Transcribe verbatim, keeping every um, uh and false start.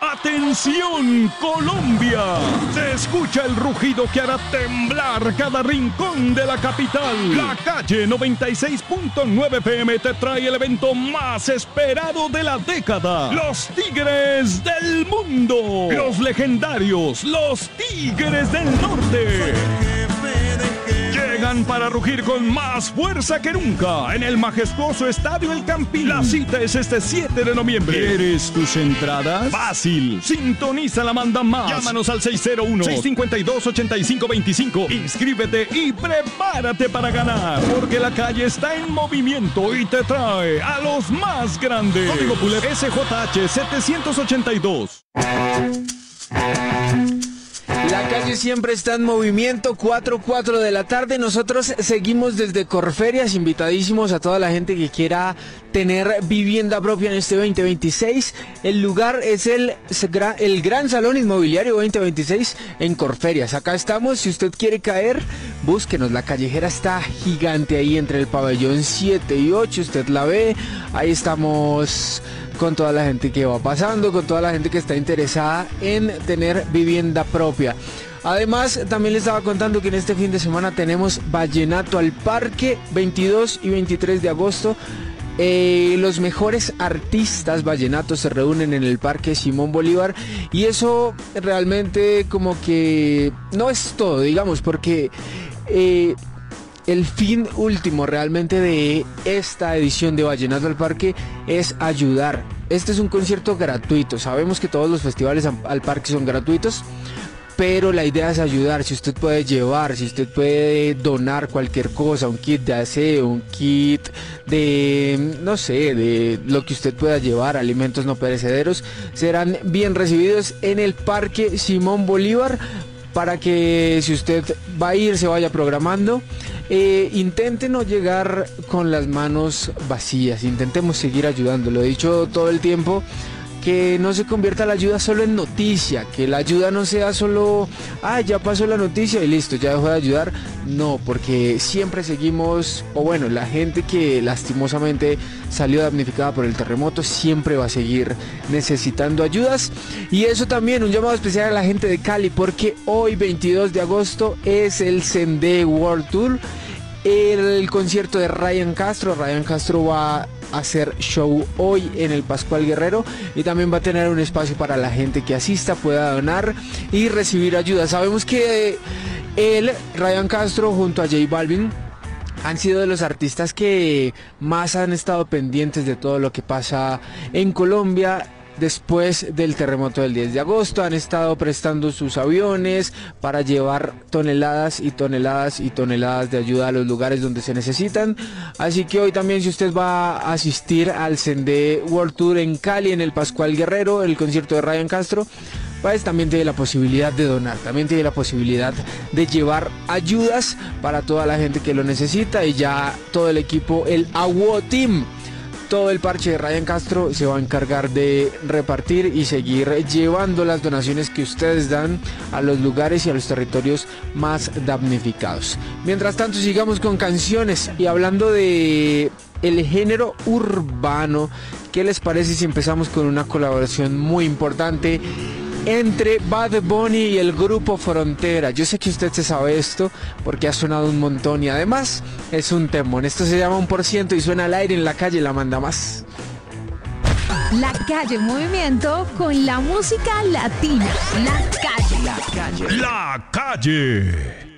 ¡Atención, Colombia! Se escucha el rugido que hará temblar cada rincón de la capital. La Calle noventa y seis punto nueve F M te trae el evento más esperado de la década. Los Tigres del Mundo. Los legendarios, los Tigres del Norte. Llegan para rugir con más fuerza que nunca en el majestuoso Estadio El Campín. La cita es este siete de noviembre. ¿Quieres tus entradas? Fácil. Sintoniza la Manda Más. Llámanos al seis cero uno, seis cinco dos, ocho cinco dos cinco. Inscríbete y prepárate para ganar. Porque la calle está en movimiento y te trae a los más grandes. Código Pulet S J H setecientos ochenta y dos. La calle siempre está en movimiento, cuatro, cuatro de la tarde. Nosotros seguimos desde Corferias, invitadísimos a toda la gente que quiera tener vivienda propia en este veinte veintiséis. El lugar es el, el Gran Salón Inmobiliario veinte veintiséis en Corferias. Acá estamos, si usted quiere caer, búsquenos. La callejera está gigante ahí entre el pabellón siete y ocho, usted la ve. Ahí estamos con toda la gente que va pasando, con toda la gente que está interesada en tener vivienda propia. Además, también les estaba contando que en este fin de semana tenemos Vallenato al Parque, veintidós y veintitrés de agosto. Eh, los mejores artistas vallenatos se reúnen en el Parque Simón Bolívar, y eso realmente como que no es todo, digamos, porque eh, el fin último realmente de esta edición de Vallenato al Parque es ayudar. Este es un concierto gratuito. Sabemos que todos los festivales al parque son gratuitos, pero la idea es ayudar. Si usted puede llevar, si usted puede donar cualquier cosa, un kit de aseo, un kit de, no sé, de lo que usted pueda llevar, alimentos no perecederos, serán bien recibidos en el Parque Simón Bolívar, para que si usted va a ir, se vaya programando. Eh, intente no llegar con las manos vacías, intentemos seguir ayudando. Lo he dicho todo el tiempo, que no se convierta la ayuda solo en noticia, que la ayuda no sea solo, ah, ya pasó la noticia y listo, ya dejó de ayudar. No, porque siempre seguimos, o bueno, la gente que lastimosamente salió damnificada por el terremoto siempre va a seguir necesitando ayudas. Y eso también, un llamado especial a la gente de Cali, porque hoy veintidós de agosto es el Sendé World Tour, el concierto de Ryan Castro. Ryan Castro va a hacer show hoy en el Pascual Guerrero, y también va a tener un espacio para la gente que asista, pueda donar y recibir ayuda. Sabemos que él, Ryan Castro, junto a J Balvin, han sido de los artistas que más han estado pendientes de todo lo que pasa en Colombia después del terremoto del diez de agosto. Han estado prestando sus aviones para llevar toneladas y toneladas y toneladas de ayuda a los lugares donde se necesitan. Así que hoy también, si usted va a asistir al Sendé World Tour en Cali, en el Pascual Guerrero, el concierto de Ryan Castro, pues también tiene la posibilidad de donar, también tiene la posibilidad de llevar ayudas para toda la gente que lo necesita. Y ya todo el equipo, el Agua Team, todo el parche de Ryan Castro, se va a encargar de repartir y seguir llevando las donaciones que ustedes dan a los lugares y a los territorios más damnificados. Mientras tanto, sigamos con canciones, y hablando de el género urbano, ¿qué les parece si empezamos con una colaboración muy importante entre Bad Bunny y el grupo Frontera? Yo sé que usted se sabe esto porque ha sonado un montón, y además es un temón. Esto se llama Un Por Ciento y suena al aire en La Calle, la Manda Más. La Calle en movimiento con la música latina. La Calle. La Calle. La Calle.